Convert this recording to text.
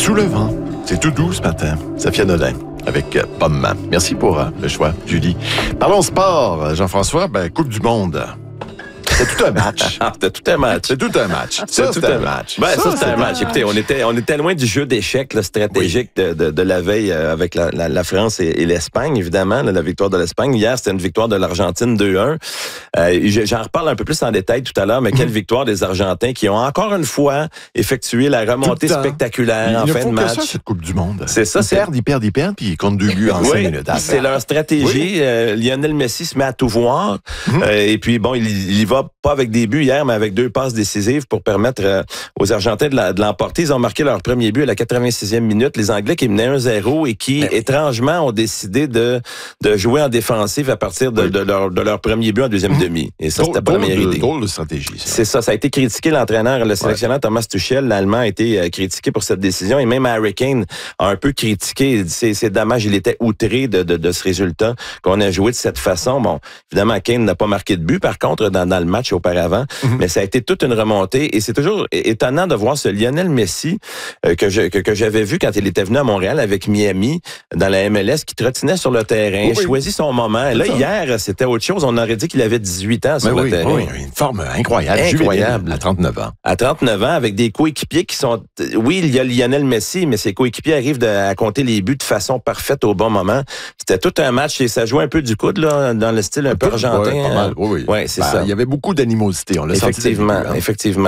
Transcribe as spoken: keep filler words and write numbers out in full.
Sous le vent, c'est tout doux ce matin. Safia Nolin avec euh, Pomme. Merci pour euh, le choix, Julie. Parlons sport, Jean-François. Ben, Coupe du Monde. C'est tout un match. C'était tout un match. C'est tout un match. Ça, c'est un match. Ben, ça, c'est un match. Écoutez, on était, on était loin du jeu d'échecs là, stratégique oui. de, de, de la veille euh, avec la, la, la France et, et l'Espagne, évidemment, là, la victoire de l'Espagne. Hier, c'était une victoire de l'Argentine deux un. Euh, j'en reparle un peu plus en détail tout à l'heure, mais quelle mmh. victoire des Argentins qui ont encore une fois effectué la remontée spectaculaire en fin de match. C'est ça, cette Coupe du Monde. C'est ça. Ils c'est... perdent, ils perdent, ils perdent, puis ils comptent deux buts en oui, cinq minutes. C'est leur stratégie. Oui. Euh, Lionel Messi se met à tout voir. Mmh. Euh, et puis, bon, il, il y va pas avec des buts hier, mais avec deux passes décisives pour permettre euh, aux Argentins de, la, de l'emporter. Ils ont marqué leur premier but à la quatre-vingt-sixième minute. Les Anglais qui menaient un zéro et qui, mais... étrangement, ont décidé de, de jouer en défensive à partir de, oui. de, leur, de leur premier but en deuxième mmh. demi. Et ça, c'était pas la meilleure idée. Drôle de stratégie. Ça. C'est ça. Ça a été critiqué, l'entraîneur, le sélectionneur ouais. Thomas Tuchel, l'Allemand, a été euh, critiqué pour cette décision. Et même Harry Kane a un peu critiqué. C'est, c'est dommage, il était outré de, de, de ce résultat qu'on a joué de cette façon. Bon, évidemment, Kane n'a pas marqué de but, par contre, dans, dans le match auparavant. Mmh. Mais ça a été toute une remontée et c'est toujours étonnant de voir ce Lionel Messi euh, que, je, que, que j'avais vu quand il était venu à Montréal avec Miami dans la M L S qui trottinait sur le terrain, oui, choisit son moment. Et là, hier, c'était autre chose. On aurait dit qu'il avait dix-huit ans sur mais le oui, terrain. Oui, une forme incroyable. Incroyable. À trente-neuf ans. À trente-neuf ans, avec des coéquipiers qui sont... Oui, il y a Lionel Messi, mais ses coéquipiers arrivent de, à compter les buts de façon parfaite au bon moment. C'était tout un match et ça jouait un peu du coude, là, dans le style un, un peu argentin. Ouais, pas mal. Oui, oui. Ouais, c'est ben, ça. Il y avait beaucoup d'animosité. On l'a effectivement, senti. Hein. Effectivement.